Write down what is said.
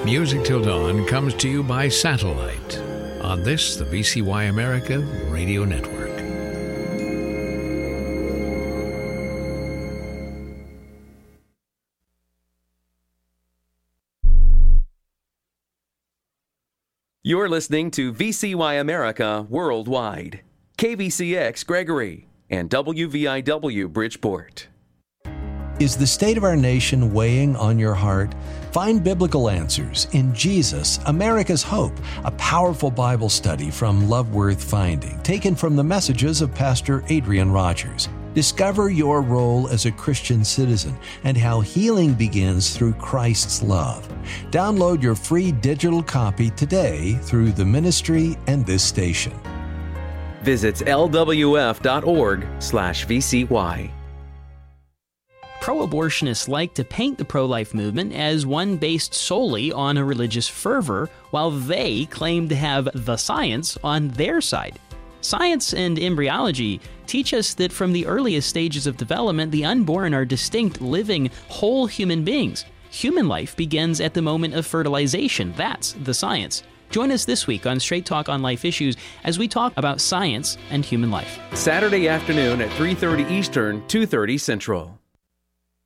Music Till Dawn comes to you by satellite on this, the VCY America Radio Network. You're listening to VCY America Worldwide, KVCX Gregory, and WVIW Bridgeport. Is the state of our nation weighing on your heart? Find biblical answers in Jesus, America's Hope, a powerful Bible study from Love Worth Finding, taken from the messages of Pastor Adrian Rogers. Discover your role as a Christian citizen and how healing begins through Christ's love. Download your free digital copy today through the ministry and this station. Visit lwf.org/VCY. Pro-abortionists like to paint the pro-life movement as one based solely on a religious fervor, while they claim to have the science on their side. Science and embryology teach us that from the earliest stages of development, the unborn are distinct, living, whole human beings. Human life begins at the moment of fertilization. That's the science. Join us this week on Straight Talk on Life Issues as we talk about science and human life. Saturday afternoon at 3:30 Eastern, 2:30 Central.